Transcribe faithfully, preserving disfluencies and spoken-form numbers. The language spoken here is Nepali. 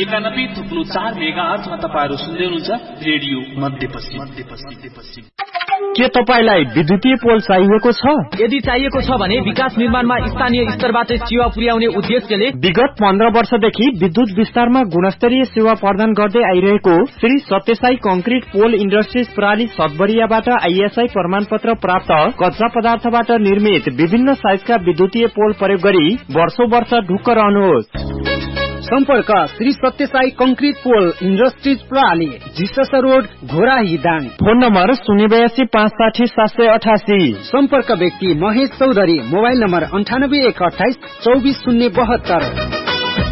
एकानब्बे थुप्लो चार मेगा हर्जमा तपाईहरु सुन्दै हुनुहुन्छ रेडियो मध्यपश्चिम मध्यपश्चिम। के तपाईलाई विद्युतीय पोल चाहिएको छ? यदि चाहिएको छ भने विकास निर्माणमा स्थानीय स्तरबाट सेवा पुर्याउने उद्देश्यले विगत पन्ध्र वर्षदेखि विद्युत विस्तारमा गुणस्तरीय सेवा प्रदान गर्दै आइरहेको श्री सत्यसाई कंक्रिट पोल इन्डस्ट्रिज प्रणाली सतबरियाबाट आईएसआई प्रमाणपत्र प्राप्त कच्चा पदार्थबाट निर्मित विभिन्न साइजका विद्युतीय पोल प्रयोग गरी वर्षौं वर्ष ढुक्क रहनुहोस्। सम्पर्क श्री सत्यसाई कंक्रिट पोल इन्डस्ट्रिज प्रणाली, जिसस road, Ghorahi Dang. Phone number शून्य बयासी पाँच साठी सात सय अठासी। सम्पर्क व्यक्ति महेश चौधरी। मोबाइल नम्बर अन्ठानब्बे एक अठाइस चौबिस शून्य बहत्तर।